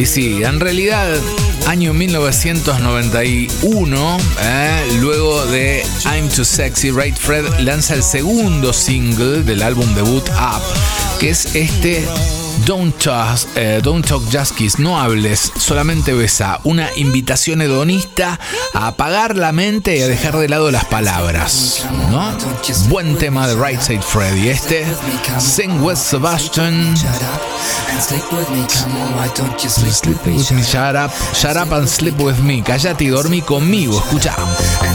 Y sí, en realidad, año 1991, luego de I'm Too Sexy, Right Fred lanza el segundo single del álbum debut Up, que es este Don't Talk Just Kiss, no hables, solamente besa. Una invitación hedonista a apagar la mente y a dejar de lado las palabras, ¿no? Buen tema de Right Said Fred. Y este, Sing with Sebastian. Shut up and sleep with me. Cállate y dormí conmigo. Escucha.